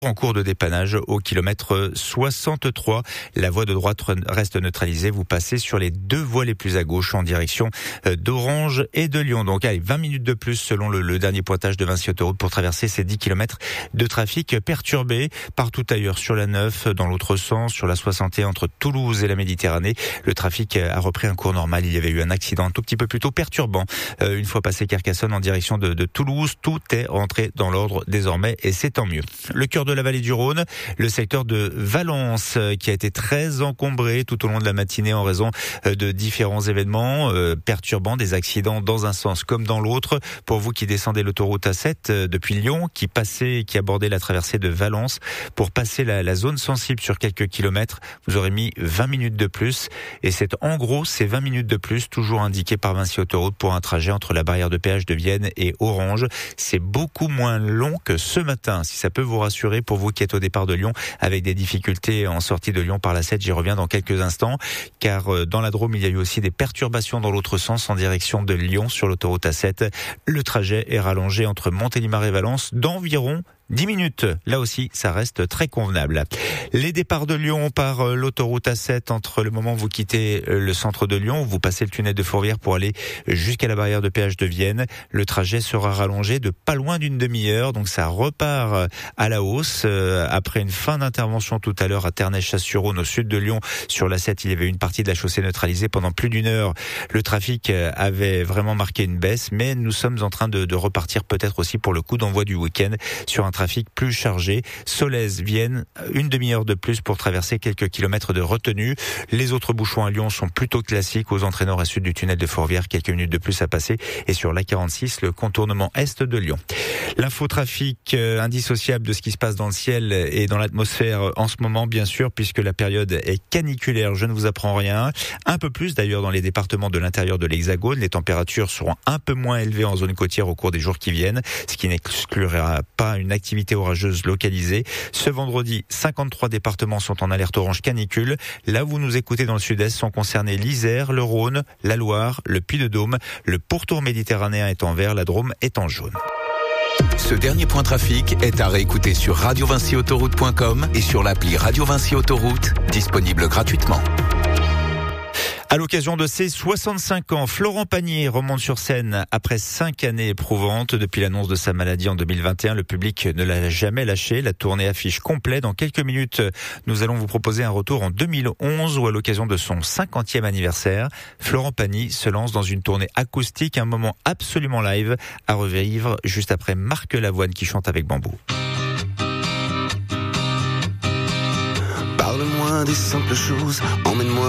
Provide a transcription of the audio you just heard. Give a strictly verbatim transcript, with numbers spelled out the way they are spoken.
En cours de dépannage au kilomètre soixante-trois. La voie de droite reste neutralisée. Vous passez sur les deux voies les plus à gauche en direction d'Orange et de Lyon. Donc allez, vingt minutes de plus selon le, le dernier pointage de Vinci Autoroute pour traverser ces dix kilomètres de trafic perturbé. Partout ailleurs sur la neuf, dans l'autre sens, sur la soixante et un entre Toulouse et la Méditerranée, le trafic a repris un cours normal. Il y avait eu un accident un tout petit peu plus tôt perturbant. Euh, une fois passé Carcassonne en direction de, de Toulouse, tout est rentré dans l'ordre désormais et c'est tant mieux. Le cœur de de la vallée du Rhône, le secteur de Valence qui a été très encombré tout au long de la matinée en raison de différents événements euh, perturbants, des accidents dans un sens comme dans l'autre. Pour vous qui descendez l'autoroute A sept euh, depuis Lyon, qui passez, qui abordez la traversée de Valence pour passer la, la zone sensible sur quelques kilomètres, vous aurez mis vingt minutes de plus et c'est en gros ces vingt minutes de plus toujours indiquées par Vinci Autoroute pour un trajet entre la barrière de péage de Vienne et Orange. C'est beaucoup moins long que ce matin, si ça peut vous rassurer pour vous qui êtes au départ de Lyon avec des difficultés en sortie de Lyon par la sept. J'y reviens dans quelques instants car dans la Drôme, il y a eu aussi des perturbations dans l'autre sens en direction de Lyon sur l'autoroute A sept. Le trajet est rallongé entre Montélimar et Valence d'environ dix minutes. Là aussi, ça reste très convenable. Les départs de Lyon par l'autoroute A sept entre le moment où vous quittez le centre de Lyon, où vous passez le tunnel de Fourvière pour aller jusqu'à la barrière de péage de Vienne. Le trajet sera rallongé de pas loin d'une demi-heure. Donc ça repart à la hausse. Après une fin d'intervention tout à l'heure à Ternay-Chasse-sur-Rhône au sud de Lyon, sur l'A sept, il y avait une partie de la chaussée neutralisée pendant plus d'une heure. Le trafic avait vraiment marqué une baisse, mais nous sommes en train de, de repartir peut-être aussi pour le coup d'envoi du week-end sur un trafic plus chargé. Solèze, Vienne, une demi-heure de plus pour traverser quelques kilomètres de retenue. Les autres bouchons à Lyon sont plutôt classiques aux entrées nord et sud du tunnel de Fourvière, quelques minutes de plus à passer. Et sur l'A quarante-six, le contournement est de Lyon. L'infotrafic euh, indissociable de ce qui se passe dans le ciel et dans l'atmosphère en ce moment, bien sûr, puisque la période est caniculaire. Je ne vous apprends rien. Un peu plus d'ailleurs dans les départements de l'intérieur de l'Hexagone. Les températures seront un peu moins élevées en zone côtière au cours des jours qui viennent, ce qui n'exclura pas une activité orageuse localisée. Ce vendredi, cinquante-trois départements sont en alerte orange canicule. Là où vous nous écoutez dans le sud-est sont concernés l'Isère, le Rhône, la Loire, le Puy-de-Dôme. Le pourtour méditerranéen est en vert, la Drôme est en jaune. Ce dernier point trafic est à réécouter sur radio vinci autoroute point com et sur l'appli Radio Vinci Autoroute, disponible gratuitement. À l'occasion de ses soixante-cinq ans, Florent Pagny remonte sur scène après cinq années éprouvantes. Depuis l'annonce de sa maladie en deux mille vingt et un, le public ne l'a jamais lâché. La tournée affiche complet. Dans quelques minutes, nous allons vous proposer un retour en deux mille onze où, à l'occasion de son cinquantième anniversaire, Florent Pagny se lance dans une tournée acoustique, un moment absolument live à revivre juste après Marc Lavoine qui chante avec Bambou. Parle-moi des simples choses, emmène-moi